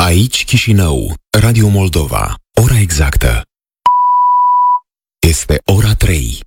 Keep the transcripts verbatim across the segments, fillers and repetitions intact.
Aici Chișinău, Radio Moldova. Ora exactă este ora trei.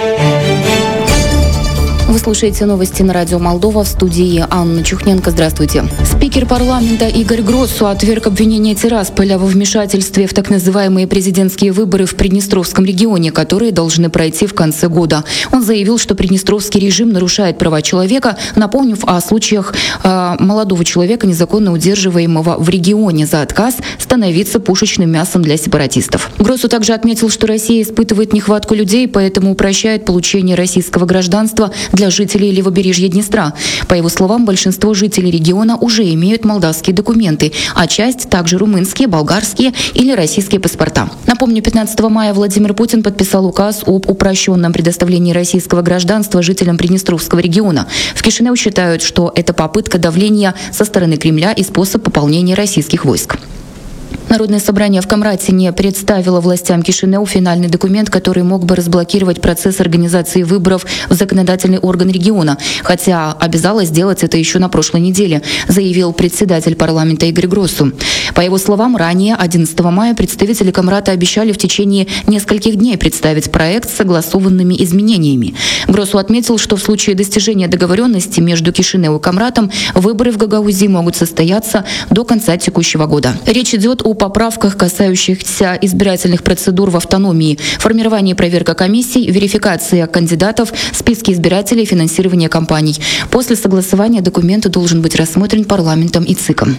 Вы слушаете новости на радио Молдова, в студии Анна Чухненко. Здравствуйте. Спикер парламента Игорь Гроссу отверг обвинение Тирасполя во вмешательстве в так называемые президентские выборы в Приднестровском регионе, которые должны пройти в конце года. Он заявил, что приднестровский режим нарушает права человека, напомнив о случаях э, молодого человека, незаконно удерживаемого в регионе за отказ становиться пушечным мясом для сепаратистов. Гроссу также отметил, что Россия испытывает нехватку людей, поэтому упрощает получение российского гражданства для жителей левобережья Днестра. По его словам, большинство жителей региона уже имеют молдавские документы, а часть также румынские, болгарские или российские паспорта. Напомню, пятнадцатого мая Владимир Путин подписал указ об упрощенном предоставлении российского гражданства жителям Приднестровского региона. В Кишиневе считают, что это попытка давления со стороны Кремля и способ пополнения российских войск. Народное собрание в Камрате не представило властям Кишинеу финальный документ, который мог бы разблокировать процесс организации выборов в законодательный орган региона, хотя обязало сделать это еще на прошлой неделе, заявил председатель парламента Игорь Гроссу. По его словам, ранее, одиннадцатого мая, представители Камрата обещали в течение нескольких дней представить проект с согласованными изменениями. Гроссу отметил, что в случае достижения договоренности между Кишинеу и Камратом выборы в Гагаузии могут состояться до конца текущего года. Речь идет о поправках, касающихся избирательных процедур в автономии, формирование и проверка комиссий, верификация кандидатов, списки избирателей, финансирование кампаний. После согласования документ должен быть рассмотрен парламентом и ЦИКом.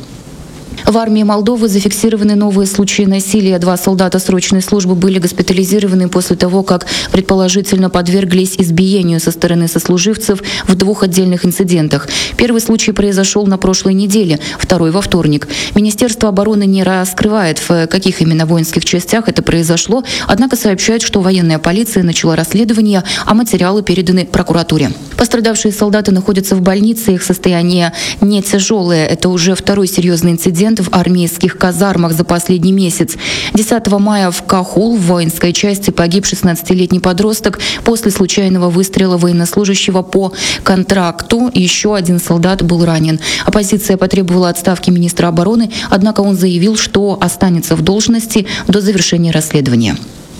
В армии Молдовы зафиксированы новые случаи насилия. Два солдата срочной службы были госпитализированы после того, как предположительно подверглись избиению со стороны сослуживцев в двух отдельных инцидентах. Первый случай произошел на прошлой неделе, второй во вторник. Министерство обороны не раскрывает, в каких именно воинских частях это произошло, однако сообщает, что военная полиция начала расследование, а материалы переданы прокуратуре. Пострадавшие солдаты находятся в больнице, их состояние не тяжелое. Это уже второй серьезный инцидент в армейских казармах за последний месяц. десятого мая в Кахул в воинской части погиб шестнадцатилетний подросток после случайного выстрела военнослужащего по контракту. Еще один солдат был ранен. Оппозиция потребовала отставки министра обороны, однако он заявил, что останется в должности до завершения расследования.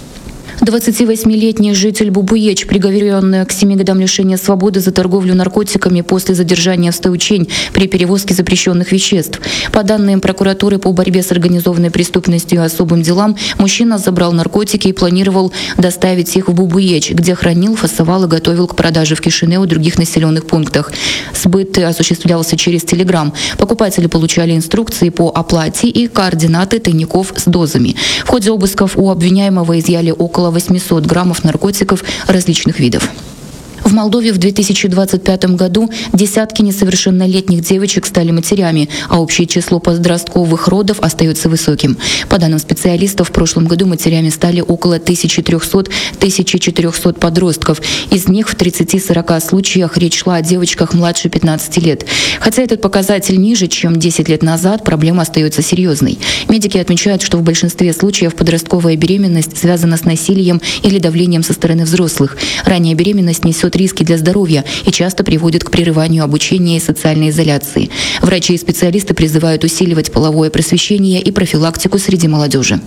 двадцативосьмилетний житель Бубуеч, приговоренный к семи годам лишения свободы за торговлю наркотиками после задержания в Стаучень при перевозке запрещенных веществ. По данным прокуратуры по борьбе с организованной преступностью и особым делам, мужчина забрал наркотики и планировал доставить их в Бубуеч, где хранил, фасовал и готовил к продаже в Кишинеу и других населенных пунктах. Сбыт осуществлялся через Телеграм. Покупатели получали инструкции по оплате и координаты тайников с дозами. В ходе обысков у обвиняемого изъяли около восемьсот граммов наркотиков различных видов. В Молдове в две тысячи двадцать пятом году десятки несовершеннолетних девочек стали матерями, а общее число подростковых родов остается высоким. По данным специалистов, в прошлом году матерями стали около тысяча триста - тысяча четыреста подростков. Из них в тридцати-сорока случаях речь шла о девочках младше пятнадцати лет. Хотя этот показатель ниже, чем десять лет назад, проблема остается серьезной. Медики отмечают, что в большинстве случаев подростковая беременность связана с насилием или давлением со стороны взрослых. Ранняя беременность несет риски для здоровья и часто приводит к прерыванию обучения и социальной изоляции. Врачи и специалисты призывают усиливать половое просвещение и профилактику среди молодежи.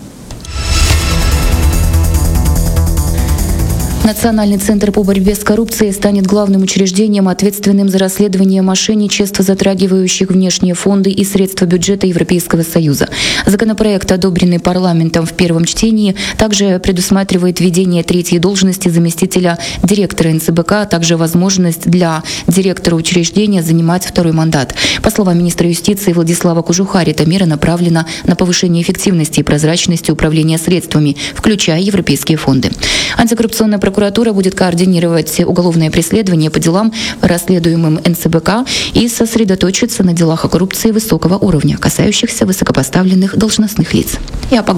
Национальный центр по борьбе с коррупцией станет главным учреждением, ответственным за расследование мошенничеств, затрагивающих внешние фонды и средства бюджета Европейского Союза. Законопроект, одобренный парламентом в первом чтении, также предусматривает введение третьей должности заместителя директора эн цэ бэ ка, а также возможность для директора учреждения занимать второй мандат. По словам министра юстиции Владислава Кожухари, эта мера направлена на повышение эффективности и прозрачности управления средствами, включая европейские фонды. Антикоррупционная прокуратура будет координировать уголовное преследование по делам, расследуемым эн цэ бэ ка, и сосредоточиться на делах о коррупции высокого уровня, касающихся высокопоставленных должностных лиц. И о погоде.